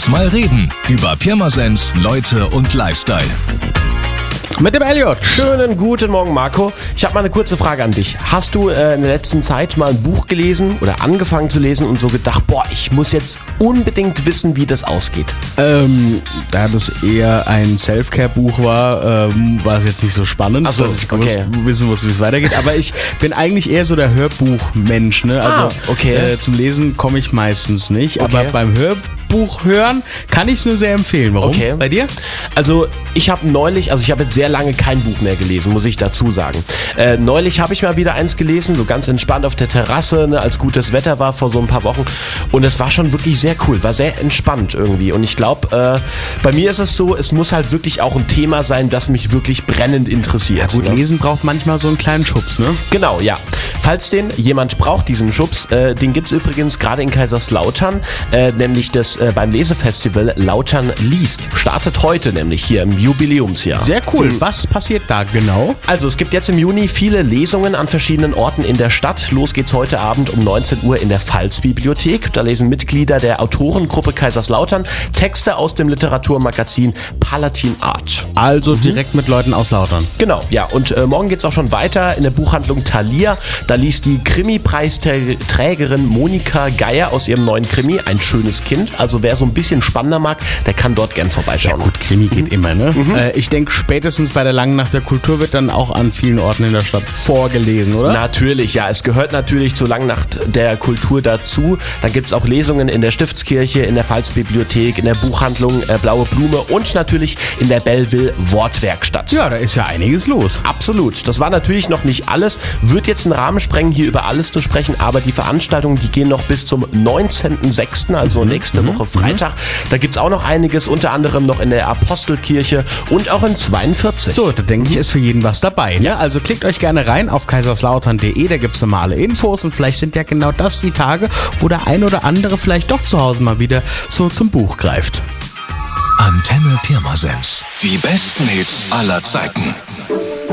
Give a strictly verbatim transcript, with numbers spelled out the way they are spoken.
Lass mal reden über Pirmasens, Leute und Lifestyle. Mit dem Elliot. Schönen guten Morgen, Marco. Ich habe mal eine kurze Frage an dich. Hast du äh, in der letzten Zeit mal ein Buch gelesen oder angefangen zu lesen und so gedacht, boah, ich muss jetzt unbedingt wissen, wie das ausgeht? Ähm, da das eher ein Self-Care-Buch war, ähm, war es jetzt nicht so spannend, Ach so, dass ich okay. gewusst, wissen muss, wie es weitergeht. Aber ich bin eigentlich eher so der Hörbuchmensch, ne? Also Ah, okay. äh, zum Lesen komme ich meistens nicht, Okay. aber beim Hörbuch hören kann ich es nur sehr empfehlen. Warum? Okay. Bei dir? Also ich habe neulich, also ich habe jetzt sehr lange kein Buch mehr gelesen, muss ich dazu sagen. Äh, neulich habe ich mal wieder eins gelesen, so ganz entspannt auf der Terrasse, ne, als gutes Wetter war vor so ein paar Wochen. Und es war schon wirklich sehr cool, war sehr entspannt irgendwie. Und ich glaube, äh, bei mir ist es so, es muss halt wirklich auch ein Thema sein, das mich wirklich brennend interessiert. Gut, ne? Lesen braucht manchmal so einen kleinen Schubs, ne? Genau, ja. Falls den jemand braucht, diesen Schubs, äh, den gibt's übrigens gerade in Kaiserslautern, äh, nämlich das äh, beim Lesefestival Lautern liest. Startet heute nämlich hier im Jubiläumsjahr. Sehr cool. Was passiert da genau? Also es gibt jetzt im Juni viele Lesungen an verschiedenen Orten in der Stadt. Los geht's heute Abend um neunzehn Uhr in der Pfalz-Bibliothek. Da lesen Mitglieder der Autorengruppe Kaiserslautern Texte aus dem Literaturmagazin Palatin Art. Also direkt mit Leuten aus Lautern. Genau, ja. Und äh, morgen geht's auch schon weiter in der Buchhandlung Thalia. Da liest die Krimi-Preisträgerin Monika Geier aus ihrem neuen Krimi Ein schönes Kind. Also wer so ein bisschen spannender mag, der kann dort gern vorbeischauen. Gut, Krimi geht immer, ne? Äh, ich denke, spätestens bei der Langen Nacht der Kultur wird dann auch an vielen Orten in der Stadt vorgelesen, oder? Natürlich, ja. Es gehört natürlich zur Langnacht der Kultur dazu. Da gibt's auch Lesungen in der Stiftskirche, in der Pfalzbibliothek, in der Buchhandlung äh, Blaue Blume und natürlich in der Belleville Wortwerkstatt. Ja, da ist ja einiges los. Absolut. Das war natürlich noch nicht alles. Wird jetzt einen Rahmen sprengen, hier über alles zu sprechen, aber die Veranstaltungen, die gehen noch bis zum neunzehnten sechsten, also nächste Woche Freitag. Da gibt's auch noch einiges, unter anderem noch in der Apostelkirche und auch in zweiundvierzig. So, da denke ich, ist für jeden was dabei. Ne? Also klickt euch gerne rein auf kaiserslautern punkt de, da gibt es normale Infos und vielleicht sind ja genau das die Tage, wo der ein oder andere vielleicht doch zu Hause mal wieder so zum Buch greift. Antenne Pirmasens. Die besten Hits aller Zeiten.